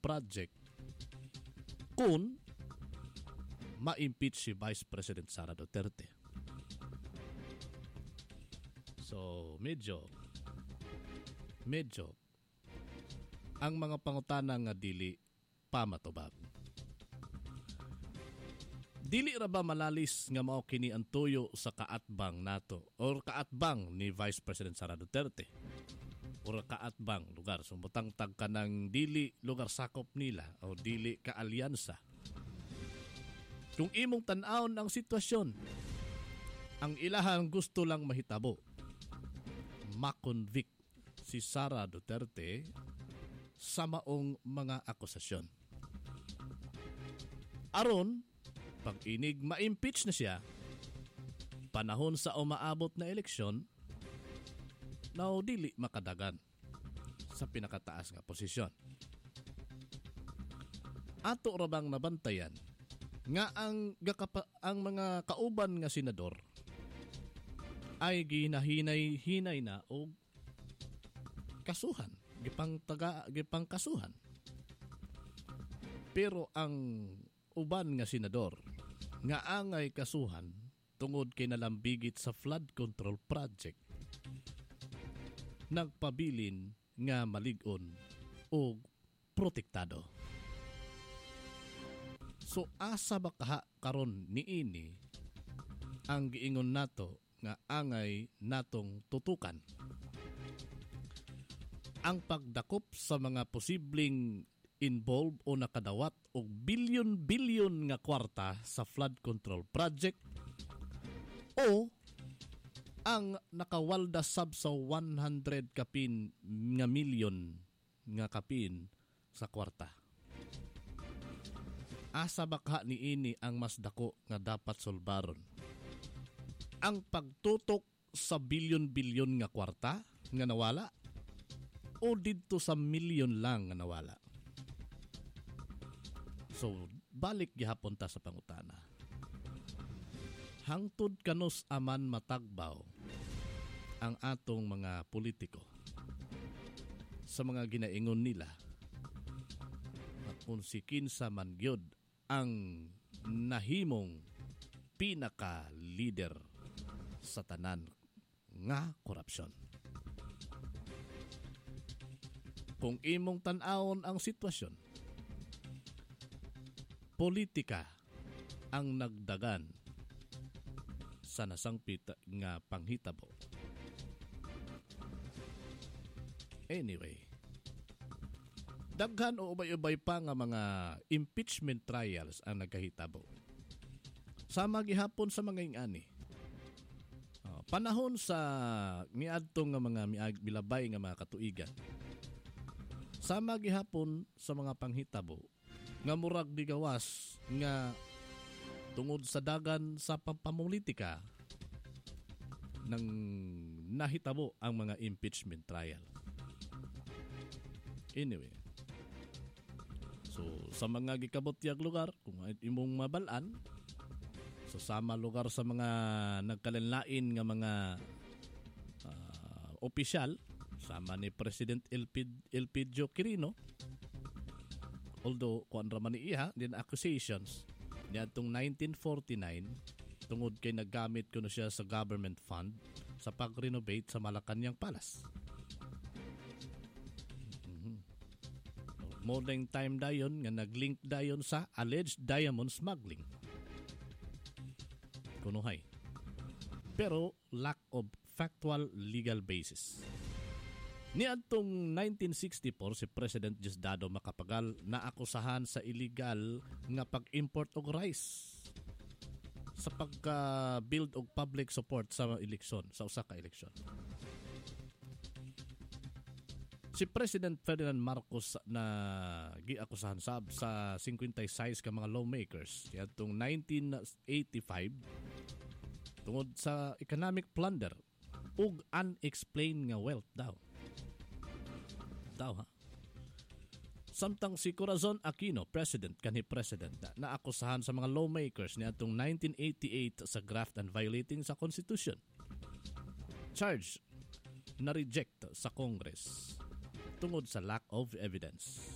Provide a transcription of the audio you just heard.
Project kung ma-impeach si Vice President Sara Duterte. So, medyo ang mga pangutana nga dili pa matubag. Dili ra ba malalis nga mao kini ang tuyo sa kaatbang nato or kaatbang ni Vice President Sara Duterte? Or kaatbang lugar sumutang tagka ng dili lugar sakop nila o dili kaalyansa. Kung imong tan-awon ang sitwasyon, ang ilahang gusto lang mahitabo, makonvict si Sara Duterte sa maong mga akusasyon. Aron, pag inig ma-impeach na siya, panahon sa umaabot na eleksyon, na dili makadagan sa pinakataas nga posisyon. Ato ra bang nabantayan nga ang mga kauban nga senador ay ginahinay-hinay na o kasuhan, gipang kasuhan. Pero ang uban nga senador nga angay kasuhan tungod kay nalambigit sa flood control project, nagpabilin nga malig-on o protektado. So asa ba karon niini ang giingon nato nga angay natong tutukan? Ang pagdakop sa mga posibleng involved o nakadawat og bilyon-bilyon nga kwarta sa flood control project o ang nakawalda sab sa 100 kapin nga milyon nga kapin sa kwarta. Asa bakha niini ang mas dako nga dapat solbaron? Ang pagtutok sa bilyon-bilyon nga kwarta nga nawala o didto sa milyon lang nga nawala? So, balik gihapon ta sa pangutana. Hangtod kanos aman matagbaw ang atong mga politiko sa mga ginaingon nila at kung si kinsa man gyud ang nahimong pinaka-leader sa tanan nga korupsyon. Kung imong tan-awon ang sitwasyon, politika ang nagdagan sa nasangpit nga panghitabo. Anyway, daghan o ubay-ubay pa nga mga impeachment trials ang nagkahitabo. Sama gihapon sa mga ingani. Panahon sa miadtong nga mga milabay nga mga katuigan. Sama gihapon sa mga panghitabo nga murag digawas nga tungod sa dagan sa pampamulitika nang nahitabo ang mga impeachment trial. Anyway, so sa mga gikabotyag lugar, kung imong mabalaan, so sama lugar sa mga nagkalanlain nga mga opisyal, sama ni President Elpidio Quirino, although kuan ra man ni iha din accusations niadtong 1949 tungod kay naggamit kuno siya sa government fund sa pag-renovate sa Malacañang Palace. Modern time dayon nga naglink dayon sa alleged diamond smuggling. Kunuhay. Pero lack of factual legal basis. Niadtong 1964 si President Diosdado Macapagal naakusahan sa illegal nga pag-import og rice sa pagka-build og public support sa eleksyon, sa usa ka eleksyon. Si President Ferdinand Marcos na giakusahan sab sa 56 ka mga lawmakers niadtong 1985 tungod sa economic plunder ug unexplained nga wealth daw. Samtang si Corazon Aquino, President na akusahan sa mga lawmakers niadtong 1988 sa graft and violating sa Constitution. Charge na reject sa Congress tungod sa lack of evidence.